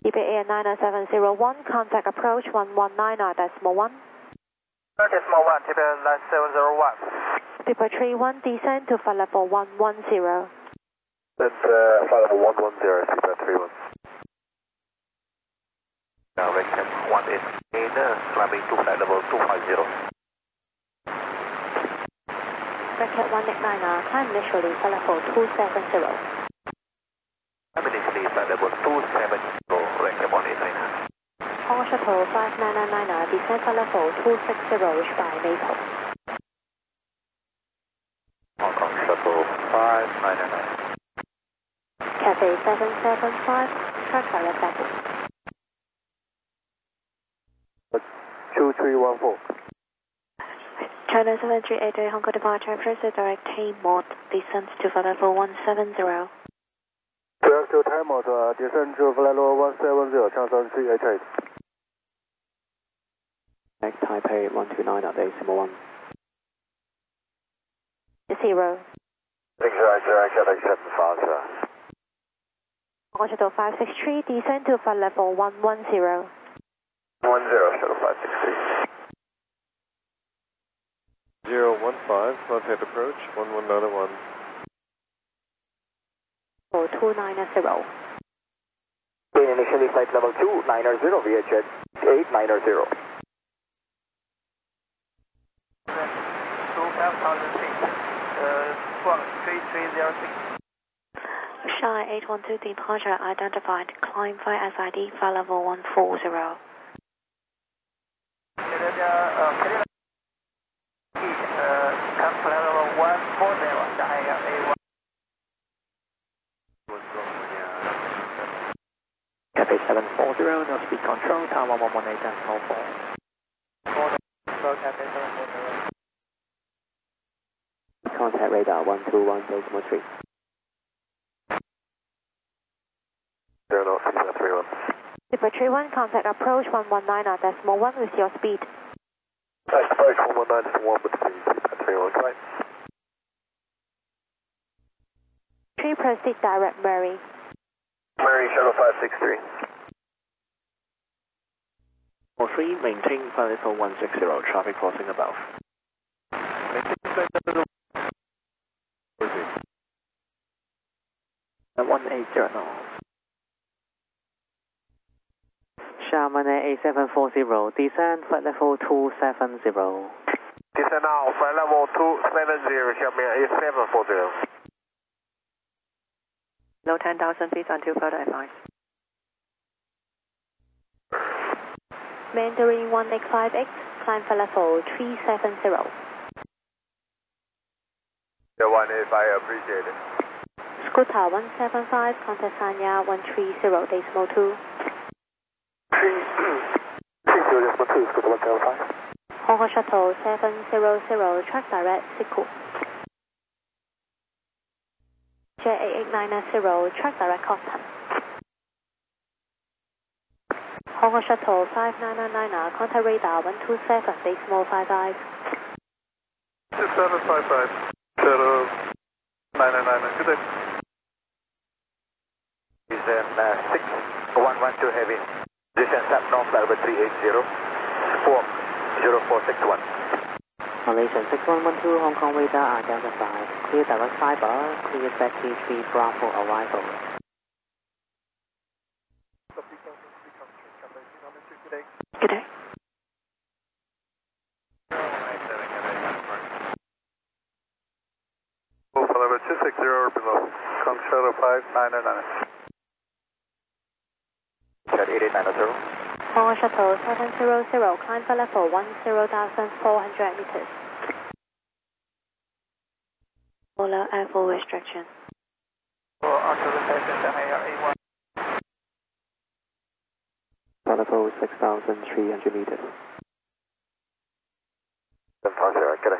EPA Air 90701, contact approach 119.1. Decimal 1, TPA 9701. People 31, descend to flight level 110. That's flight level 110, TPA 31. Now vector 18, climbing to flight level 250. Bracket 189, climb initially flight level 270. Initially flight level 270, vector 189. Hong Kong Shuttle 5999, descend flight level 260, reached by Maple. Hong Kong Shuttle 5999. Cathay 775, track direct backwards. 2314. China 7383, Hong Kong departure, proceed direct T mode, descends to flight level 170. Direct to Thai mode, descend to flight level 170, China 7388. Next Taipei 129.8, 0. Quebec 750. Hong Kong Shuttle 563, descend to flight level 110. 10, Shuttle 563. 015, contact approach, 1191. 290. Initially flight level 290, VHS 890. 3306. Shy 812 departure identified, climb flight SID, flight level 140. Cathay 740, no speed control, Tower 118.04. Contact radar 121.3. 031. Super 31, contact approach 119.1 with your speed. Approach 119.1 with speed, 31, right. 3, proceed direct Murray. Murray, Shuttle 563. 3, maintain flight level 160, traffic crossing above. 180 knots. Xiamen A740, descend flight level 270. Descend now, flight level 270, Xiamen A740. Low 10,000 feet until further advice. Mandarin 185X, climb flight level 370. Yeah, 185, appreciate it. Scooter 175, contact Sanya 130, decimal 2. 30, decimal 2, Scooter 175. Hong Kong Shuttle 700, track direct Siku. J8890, track direct Coston. Hong Kong Shuttle 5999, contact radar 127, decimal 55. 6755, Shuttle 999, good day. Descend 6112 heavy. Descend SAP north flight level 380, squawk 0461. Malaysian 6112, Hong Kong radar identified. Clear direct fiber, clear Becky 3 Bravo arrival. Good day. Flight level 260 or below, come Shuttle 5999. Jet 8890. Hong Kong Shuttle 700, climb flight level 10,400 meters. Polar airflow restriction. Flight level 6,300 meters. 750, good day.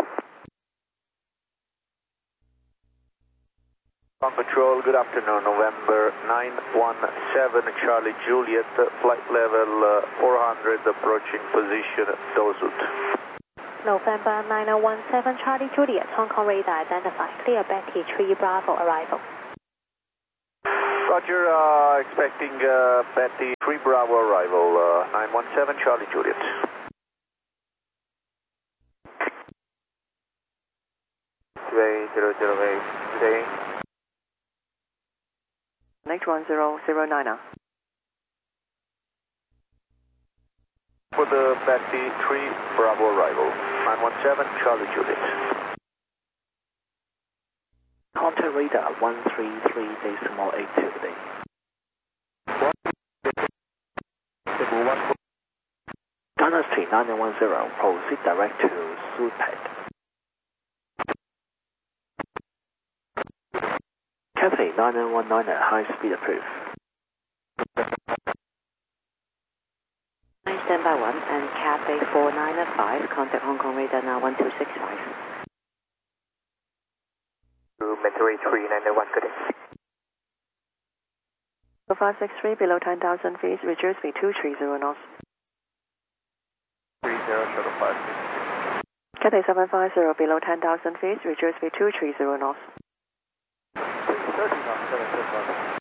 Control, good afternoon, November 917, Charlie Juliet, flight level 400, approaching position, Dozut. November 9017, Charlie Juliet, Hong Kong radar identified, clear Becky 3 Bravo arrival. Roger, expecting Betty 3 Bravo arrival, 917 Charlie Juliet. QA 008, today. Next 1009. For the Betty 3 Bravo arrival, 917 Charlie Juliet. Contact radar 133.82 today. Dynasty 910, proceed direct to Sulpad. Cathay 919, high speed approved. Standby 1 and Cathay 495, contact Hong Kong radar now 1265. Metro 3901, good day. 563 below 10,000 feet, reduce speed 230 knots. 30 shuttle 5. Cathay 750 below 10,000 feet, reduce speed 230 knots. 30 knots, 775.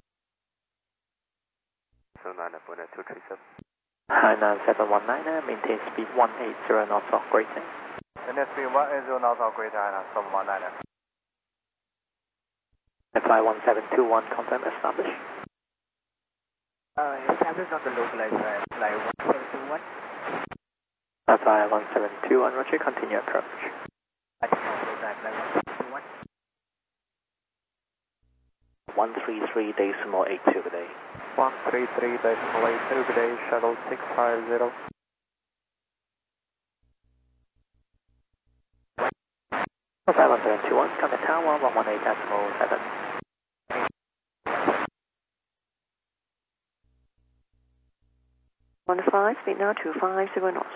So 9.237. Hi 9719, maintain speed 180 knots of greater. And that's speed 180 knots of greater, 719. Fly 1721, confirm established. Established on the localized flight 1721. Fly 1721, roger, continue approach. I think I'll go back flight 1721. 133.82 today. 133.82 today, shuttle 650. Fly 1721, contact tower 118.7. 15, speed now 250 knots.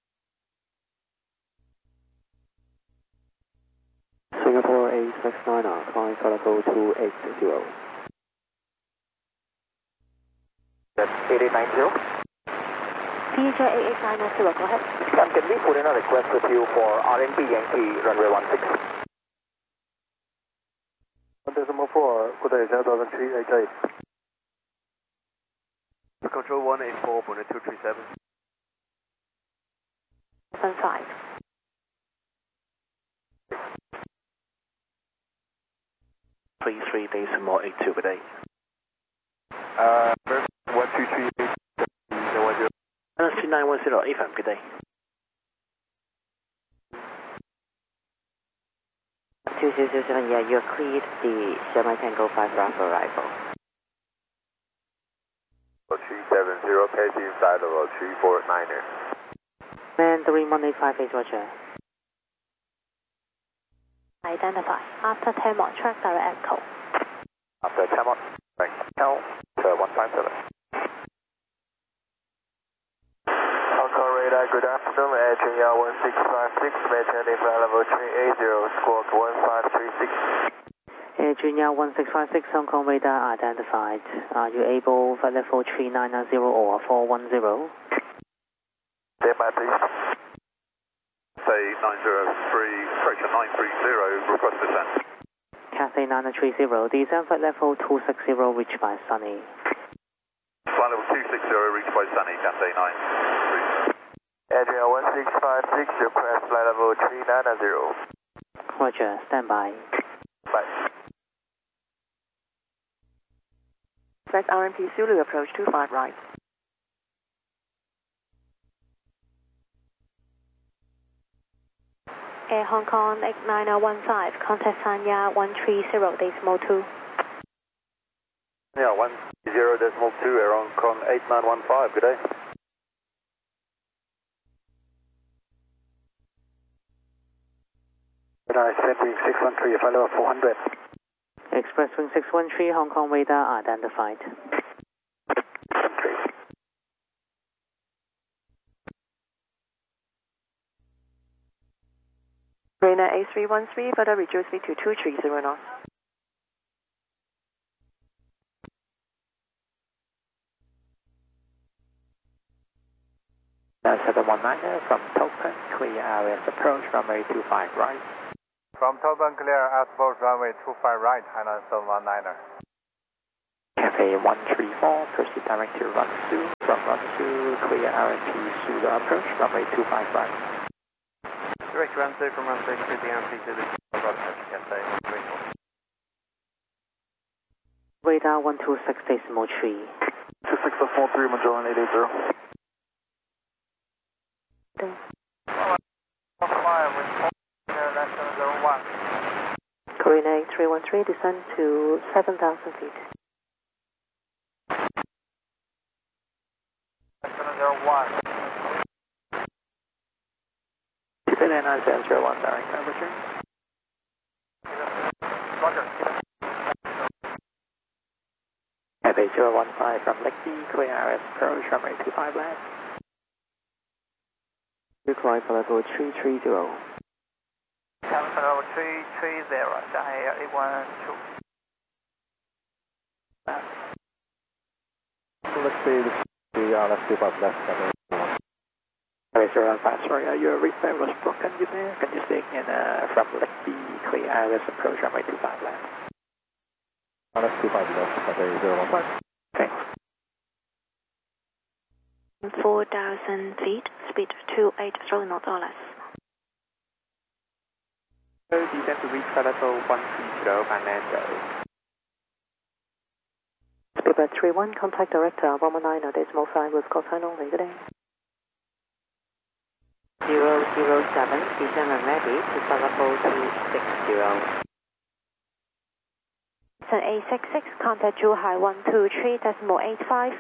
Singapore 869, calling for level 280. That's 8890. DJ 8890, go ahead. Sam, can we put in a request with you for RNP Yankee runway 16? 1.4, good day, 0388. Control 184, 237. 75. Three days more 82 per day. 1238. Dynasty 910, AFM, good day. 2007, yeah, you're cleared the Semi Tango 5 Bravo arrival. 370, passing inside of 349er. Man 3185 roger. Identify. After 10 more, track direct echo. After 10 more, right, now, 157. Hong Kong radar, good afternoon, Air China 1656, maintaining flight level 380, squawk 1536. Air Junior 1656, Hong Kong radar identified. Are you able for level 3990 or 410? Stand by, please. Say 903, correction 930, request descent. Cathay 930, descent flight level 260, reached by Sunny. Flight level 260, reached by Sunny, Cathay 930. Adrian 1656, request flight level 3990. Roger, standby. Bye. Select RMP Zulu, approach 25 right. Air Hong Kong 89015, contact Sanya 130.2. Yeah, 10.2, Air Hong Kong 8915, good day. Radar sending 613, flight level 400. Express Wing 613, Hong Kong radar identified. Rainer A313, further reduce speed to 230 knots. That's 719 from Token, clear areas approach runway 25 right. From Tauban clear, approach runway 25 right, Hainan 719er. Cathay Cathay 134, proceed direct to run 2. From run 2, clear RMP Suda approach, runway 25 right. Direct run 2 from run 2 to the RMP to the Cathay 134. Radar 126 decimal 3. 26.43, Magellan 880. Korean 313, descend to 7,000 feet. 701. Cathay 9001, direct temperature. Roger. Cathay 015 from Lakey, clear RS approach, runway 25 left. Require for level 330. Cabin for level 330, Shanghai 812. Let's see let's see about left. Cathay 015, sorry, your reset was broken you there. Can you stay in from Lakey, clear RS approach, runway 25 left. Let's 25 left, Cathay 015. Thanks. 4,000 feet, speed 280 knots or less. Descend to reach level 130, Fernando. Speedbird 31, contact director 119 decimal 5 with call sign only. Good day. 007, descend and ready to flight level 260. Sun A66, contact Zhuhai 123.85.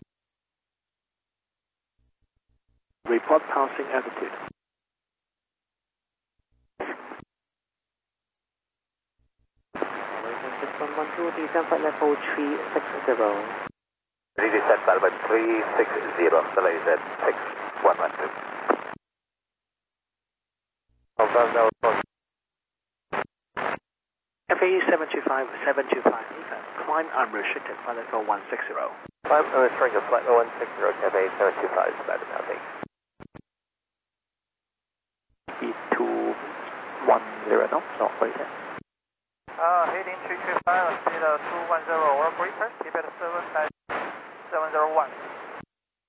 Report passing altitude. Malaysian 6112, descend flight level 360. Redescent Alpha 360, Malaysian 6112. Confirm now. FAE 725, climb unrestricted, flight level 160. Climb unrestricted, flight 160, Cathay 725, standard now, thanks. Speed 210 knots, not later. Heading 325, speed 210, work request, keep at 7